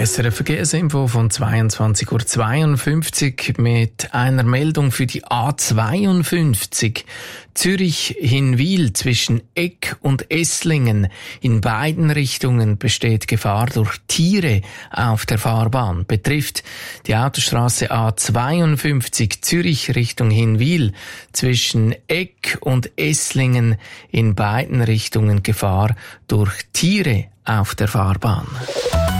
SRF Verkehrsinfo von 22:52 Uhr mit einer Meldung für die A52 Zürich-Hinwil zwischen Egg und Esslingen. In beiden Richtungen besteht Gefahr durch Tiere auf der Fahrbahn. Betrifft die Autostrasse A52 Zürich Richtung Hinwil zwischen Egg und Esslingen. In beiden Richtungen Gefahr durch Tiere auf der Fahrbahn.